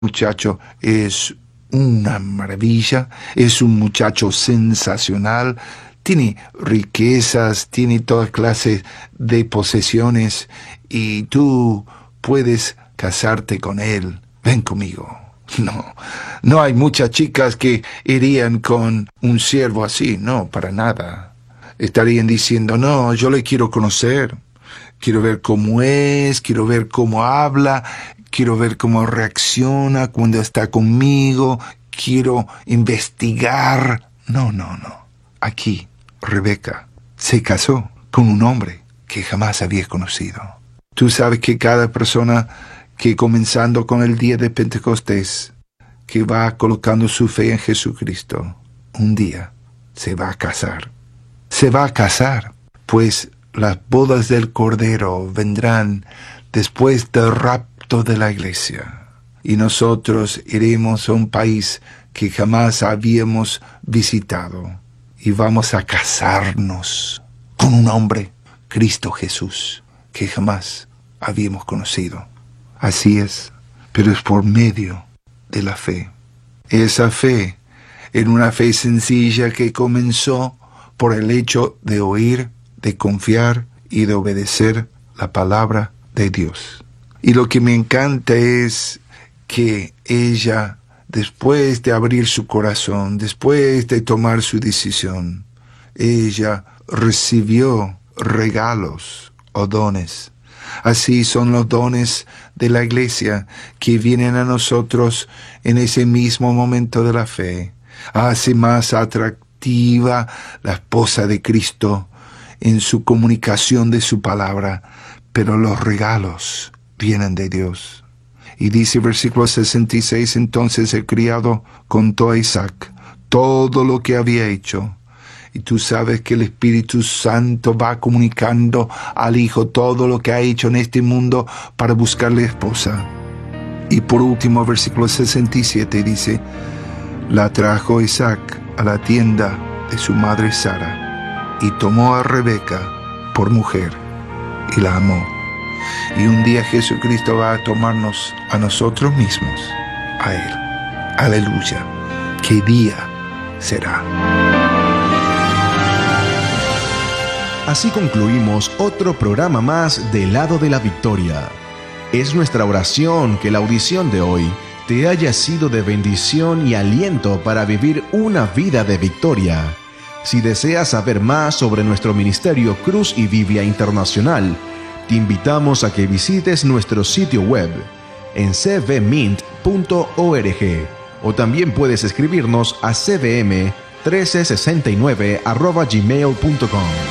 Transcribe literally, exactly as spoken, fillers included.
muchacho es una maravilla, es un muchacho sensacional, tiene riquezas, tiene toda clase de posesiones y tú puedes casarte con él. Ven conmigo. No, no hay muchas chicas que irían con un siervo así, no, para nada. Estarían diciendo, no, yo le quiero conocer, quiero ver cómo es, quiero ver cómo habla, quiero ver cómo reacciona cuando está conmigo, quiero investigar. No, no, no. Aquí, Rebeca se casó con un hombre que jamás había conocido. Tú sabes que cada persona que comenzando con el día de Pentecostés, que va colocando su fe en Jesucristo, un día se va a casar. Se va a casar, pues las bodas del Cordero vendrán después del rapto de la iglesia. Y nosotros iremos a un país que jamás habíamos visitado. Y vamos a casarnos con un hombre, Cristo Jesús, que jamás habíamos conocido. Así es, pero es por medio de la fe. Esa fe, en una fe sencilla que comenzó por el hecho de oír, de confiar y de obedecer la palabra de Dios. Y lo que me encanta es que ella, después de abrir su corazón, después de tomar su decisión, ella recibió regalos o dones. Así son los dones de la iglesia que vienen a nosotros en ese mismo momento de la fe. Hace más atractiva la esposa de Cristo en su comunicación de su palabra, pero los regalos vienen de Dios. Y dice versículo sesenta y seis, entonces el criado contó a Isaac todo lo que había hecho. Y tú sabes que el Espíritu Santo va comunicando al Hijo todo lo que ha hecho en este mundo para buscarle esposa. Y por último, versículo sesenta y siete dice, la trajo Isaac a la tienda de su madre Sara, y tomó a Rebeca por mujer, y la amó. Y un día Jesucristo va a tomarnos a nosotros mismos, a Él. Aleluya. ¿Qué día será? Así concluimos otro programa más del Lado de la Victoria. Es nuestra oración que la audición de hoy te haya sido de bendición y aliento para vivir una vida de victoria. Si deseas saber más sobre nuestro ministerio Cruz y Biblia Internacional, te invitamos a que visites nuestro sitio web en c v mint punto org o también puedes escribirnos a c v m uno tres seis nueve arroba gmail punto com.